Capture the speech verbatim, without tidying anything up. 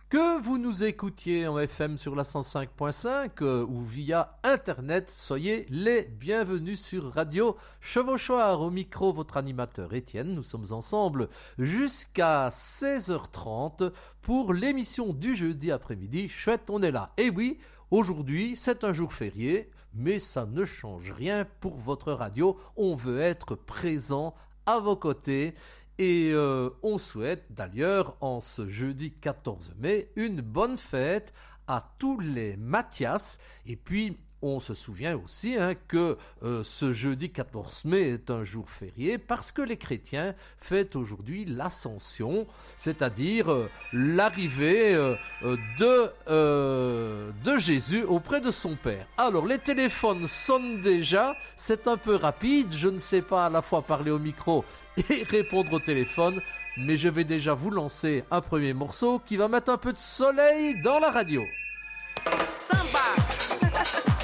Que vous nous écoutiez en F M sur la cent cinq point cinq euh, ou via Internet, soyez les bienvenus sur Radio Chevauchoir. Au micro, votre animateur Étienne. Nous sommes ensemble jusqu'à seize heures trente pour l'émission du jeudi après-midi. Chouette, on est là. Et oui, aujourd'hui, c'est un jour férié, mais ça ne change rien pour votre radio. On veut être présent à vos côtés. Et euh, on souhaite d'ailleurs, en ce jeudi quatorze mai, une bonne fête à tous les Mathias. Et puis, on se souvient aussi hein, que euh, ce jeudi quatorze mai est un jour férié parce que les chrétiens fêtent aujourd'hui l'Ascension, c'est-à-dire euh, l'arrivée euh, de, euh, de Jésus auprès de son Père. Alors, les téléphones sonnent déjà, c'est un peu rapide, je ne sais pas à la fois parler au micro et répondre au téléphone, mais je vais déjà vous lancer un premier morceau qui va mettre un peu de soleil dans la radio. Samba.